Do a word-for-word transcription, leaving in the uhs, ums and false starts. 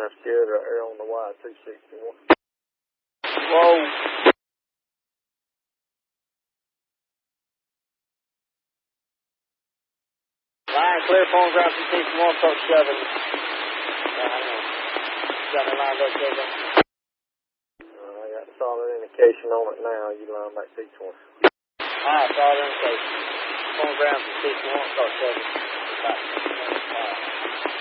line scared right here on the Y two sixty-one. Whoa. Line clear, phone ground two sixty-one, approach seven. Yeah, hang on. Got me lined up, Kevin. Uh, I got solid indication on it now. You line back six one. Alright, solid indication. Phone ground two sixty-one, approach seven. Back.